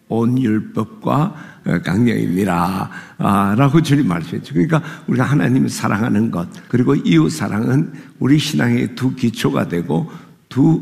온 율법과 강령입니다. 라고 주님 말씀했죠. 그러니까 우리가 하나님을 사랑하는 것, 그리고 이웃 사랑은 우리 신앙의 두 기초가 되고 두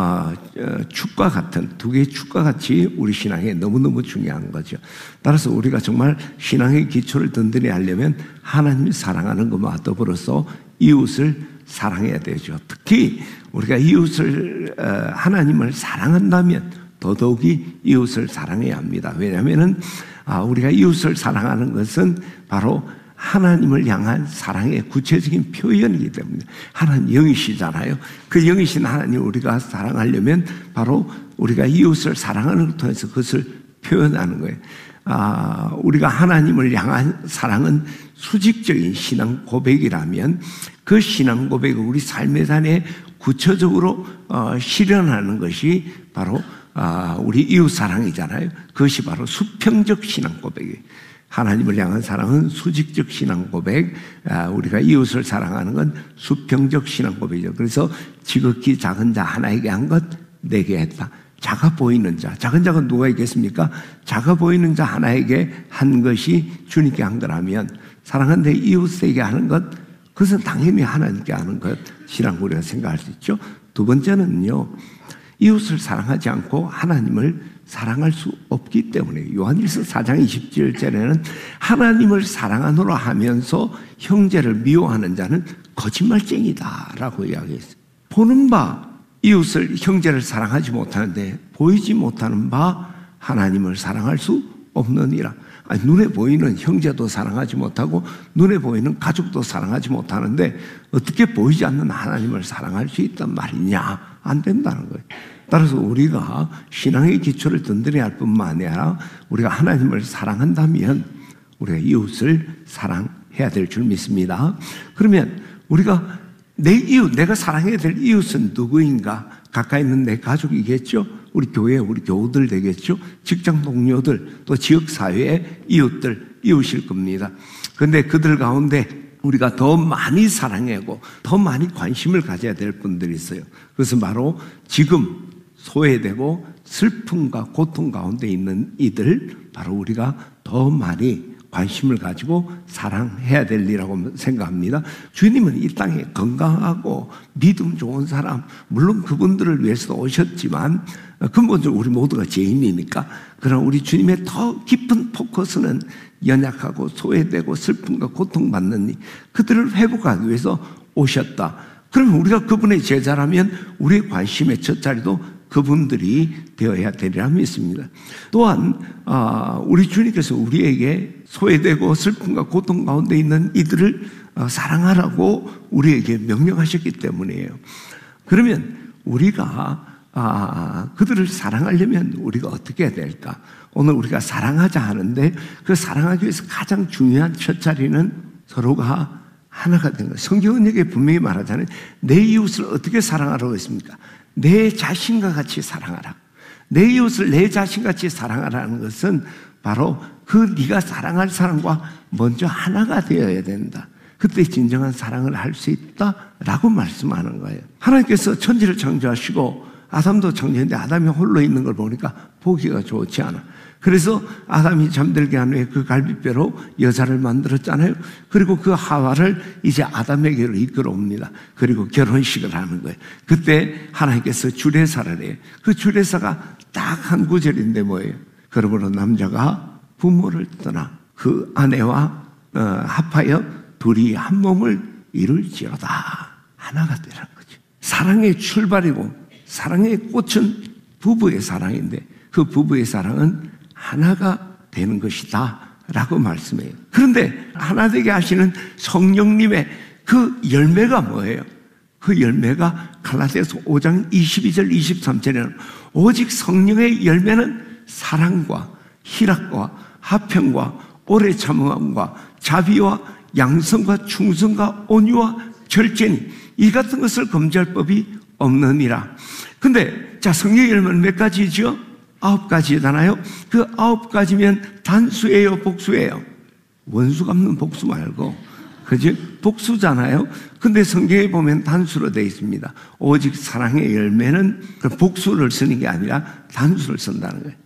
축과 같은, 두 개의 축과 같이 우리 신앙에 너무너무 중요한 거죠. 따라서 우리가 정말 신앙의 기초를 든든히 하려면 하나님을 사랑하는 것과 더불어서 이웃을 사랑해야 되죠. 특히 우리가 이웃을, 하나님을 사랑한다면 더더욱이 이웃을 사랑해야 합니다. 왜냐하면 우리가 이웃을 사랑하는 것은 바로 하나님을 향한 사랑의 구체적인 표현이기 때문에, 하나님 영이시잖아요. 그 영이신 하나님을 우리가 사랑하려면 바로 우리가 이웃을 사랑하는 것을 통해서 그것을 표현하는 거예요. 우리가 하나님을 향한 사랑은 수직적인 신앙 고백이라면 그 신앙 고백을 우리 삶의 산에 구체적으로 실현하는 것이 바로 우리 이웃 사랑이잖아요. 그것이 바로 수평적 신앙 고백이에요. 하나님을 향한 사랑은 수직적 신앙 고백, 우리가 이웃을 사랑하는 건 수평적 신앙 고백이죠. 그래서 지극히 작은 자 하나에게 한 것 내게 했다. 작아 보이는 자, 작은 자가 누가 있겠습니까? 작아 보이는 자 하나에게 한 것이 주님께 한 거라면, 사랑하는 내 이웃에게 하는 것, 그것은 당연히 하나님께 하는 것이라고 우리가 생각할 수 있죠. 두 번째는요, 이웃을 사랑하지 않고 하나님을 사랑할 수 없기 때문에, 요한일서 4장 27절에는 하나님을 사랑하노라 하면서 형제를 미워하는 자는 거짓말쟁이다 라고 이야기했어요. 보는 바 이웃을, 형제를 사랑하지 못하는데 보이지 못하는 바 하나님을 사랑할 수 없느니라. 눈에 보이는 형제도 사랑하지 못하고 눈에 보이는 가족도 사랑하지 못하는데 어떻게 보이지 않는 하나님을 사랑할 수 있단 말이냐? 안 된다는 거예요. 따라서 우리가 신앙의 기초를 든든히 할 뿐만 아니라 우리가 하나님을 사랑한다면 우리가 이웃을 사랑해야 될 줄 믿습니다. 그러면 우리가 내 이웃, 내가 사랑해야 될 이웃은 누구인가? 가까이 있는 내 가족이겠죠? 우리 교회, 우리 교우들 되겠죠? 직장 동료들, 또 지역사회의 이웃들, 이웃일 겁니다. 그런데 그들 가운데 우리가 더 많이 사랑하고 더 많이 관심을 가져야 될 분들이 있어요. 그것은 바로 지금 소외되고 슬픔과 고통 가운데 있는 이들, 바로 우리가 더 많이 관심을 가지고 사랑해야 될 일이라고 생각합니다. 주님은 이 땅에 건강하고 믿음 좋은 사람, 물론 그분들을 위해서 오셨지만 근본적으로 우리 모두가 죄인이니까, 그러나 우리 주님의 더 깊은 포커스는 연약하고 소외되고 슬픔과 고통받는 그들을 회복하기 위해서 오셨다. 그러면 우리가 그분의 제자라면 우리의 관심의 첫 자리도 그분들이 되어야 되리라 믿습니다. 또한 우리 주님께서 우리에게 소외되고 슬픔과 고통 가운데 있는 이들을 사랑하라고 우리에게 명령하셨기 때문이에요. 그러면 우리가 그들을 사랑하려면 우리가 어떻게 해야 될까? 오늘 우리가 사랑하자 하는데 그 사랑하기 위해서 가장 중요한 첫 자리는 서로가 하나가 되는 거예요. 성경은 여기에 분명히 말하잖아요. 내 이웃을 어떻게 사랑하라고 했습니까? 내 자신과 같이 사랑하라. 내 이웃을 내 자신같이 사랑하라는 것은 바로 그 네가 사랑할 사람과 먼저 하나가 되어야 된다. 그때 진정한 사랑을 할 수 있다라고 말씀하는 거예요. 하나님께서 천지를 창조하시고 아담도 창조했는데 아담이 홀로 있는 걸 보니까 보기가 좋지 않아. 그래서 아담이 잠들게 한 후에 그 갈비뼈로 여자를 만들었잖아요. 그리고 그 하와를 이제 아담에게로 이끌어옵니다. 그리고 결혼식을 하는 거예요. 그때 하나님께서 주례사를 해요. 그 주례사가 딱 한 구절인데 뭐예요? 그러므로 남자가 부모를 떠나 그 아내와 합하여 둘이 한 몸을 이룰지어다. 하나가 되라는 거죠. 사랑의 출발이고 사랑의 꽃은 부부의 사랑인데 그 부부의 사랑은 하나가 되는 것이다 라고 말씀해요. 그런데 하나 되게 하시는 성령님의 그 열매가 뭐예요? 그 열매가 갈라디아서 5장 22절 23절에는 오직 성령의 열매는 사랑과 희락과 화평과 오래 참음과 자비와 양성과 충성과 온유와 절제니 이 같은 것을 금지할 법이 없느니라. 근데 자, 성령의 열매는 몇 가지죠? 9가지잖아요. 그 9가지면 단수예요, 복수예요? 원수 갚는 복수 말고, 그지? 복수잖아요. 근데 성경에 보면 단수로 되어 있습니다. 오직 사랑의 열매는 그 복수를 쓰는 게 아니라 단수를 쓴다는 거예요.